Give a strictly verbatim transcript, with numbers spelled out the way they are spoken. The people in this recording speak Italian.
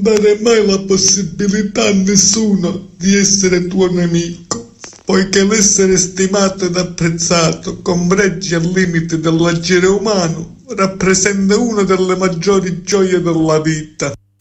dare mai la possibilità a nessuno di essere tuo nemico, poiché l'essere stimato ed apprezzato, con pregi al limite dell'agire umano, rappresenta una delle maggiori gioie della vita.